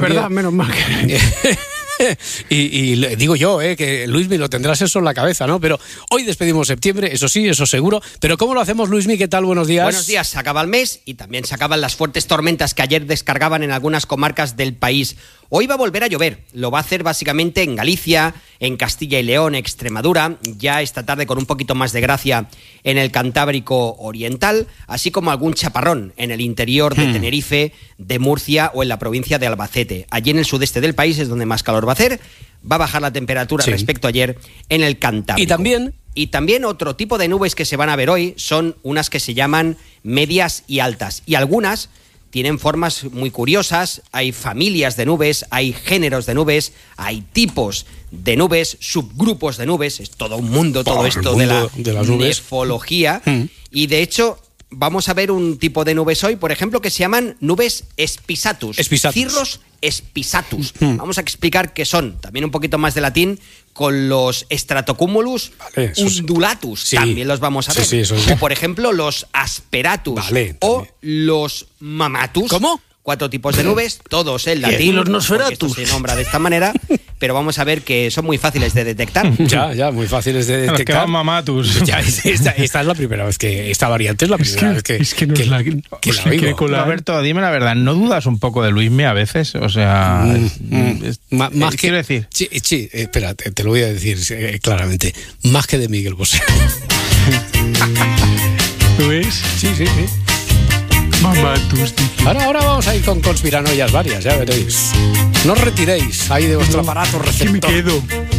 ¿Verdad? Menos mal que... y digo yo, que Luismi lo tendrás eso en la cabeza, ¿no? Pero hoy despedimos septiembre, eso sí, eso seguro. Pero ¿cómo lo hacemos, Luismi? ¿Qué tal? Buenos días. Buenos días, se acaba el mes y también se acaban las fuertes tormentas que ayer descargaban en algunas comarcas del país. Hoy va a volver a llover, lo va a hacer básicamente en Galicia, en Castilla y León, Extremadura, ya esta tarde con un poquito más de gracia en el Cantábrico Oriental, así como algún chaparrón en el interior de Tenerife, de Murcia o en la provincia de Albacete. Allí en el sudeste del país es donde más calor va a hacer, va a bajar la temperatura respecto a ayer en el Cantábrico. Y también otro tipo de nubes que se van a ver hoy son unas que se llaman medias y altas, y algunas tienen formas muy curiosas, hay familias de nubes, hay géneros de nubes, hay tipos de nubes, subgrupos de nubes, es todo un mundo, todo esto de la nefología. Y de hecho, vamos a ver un tipo de nubes hoy, por ejemplo, que se llaman nubes espisatus. Cirrus espisatus. Vamos a explicar qué son, también un poquito más de latín, con los stratocumulus undulatus, también los vamos a ver. O por ejemplo los asperatus o los mamatus. ¿Cómo? 4 tipos de nubes, todos en latín. Y los nosferatus. Se nombra de esta manera, pero vamos a ver que son muy fáciles de detectar. Ya, muy fáciles de detectar. Los que van mamatus. Ya, esta es la primera vez que... Esta variante es la primera vez que la oigo. Alberto, dime la verdad, ¿no dudas un poco de Luismi a veces? O sea... más quiero decir... Sí, espera, te lo voy a decir claramente. Más que de Miguel Bosé. ¿Tú ves? Sí. Mamatus. Ahora vamos a ir con conspiranoias varias, ya veréis. No os retiréis ahí de vuestro aparato receptor. ¿Qué me quedo?